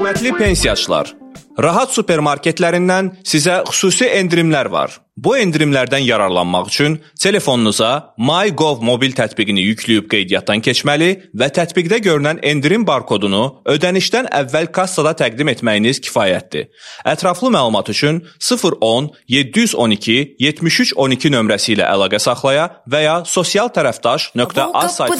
Hörmətli pensiyaçılar, Rahat supermarketlərindən sizə xüsusi endirimlər var. Bu endirimlərdən yararlanmaq üçün telefonunuza MyGov mobil tətbiqini yükləyib qeydiyyatdan keçməli və tətbiqdə görünən endirim barkodunu ödənişdən əvvəl kassada təqdim etməyiniz kifayətdir. Ətraflı məlumat üçün 010 712 7312 nömrəsi ilə əlaqə saxlaya və ya sosialtərəfdaş.az saytına